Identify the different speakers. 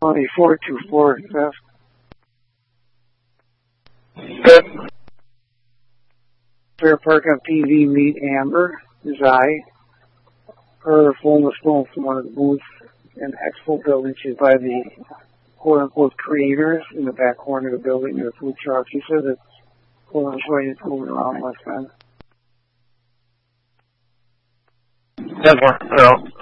Speaker 1: 2424, Jeff.
Speaker 2: Good.
Speaker 1: Fair Park on PV, meet Amber, Zai. Her phone was stolen from one of the booths in the Expo building. She's by the quote-unquote creators in the back corner of the building near the food truck. She said that was ready to move around last time.
Speaker 2: 10-4,